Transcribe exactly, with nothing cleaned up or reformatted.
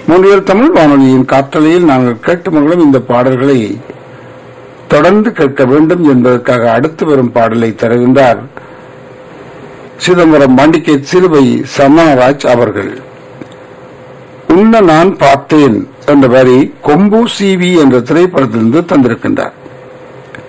மூன்றியல் தமிழ் வானொலியின் காற்றலையில் நாங்கள் கேட்டு மகளும் இந்த பாடல்களை தொடர்ந்து கேட்க வேண்டும் என்பதற்காக அடுத்து வரும் பாடலை தருகின்றார் சிதம்பரம் மண்டிகை சிலுவை சமராஜ் அவர்கள். உன்ன நான் பார்த்தேன் என்ற வரி கொம்பு சிவி என்ற திரைப்படத்திலிருந்து தந்திருக்கின்றார்.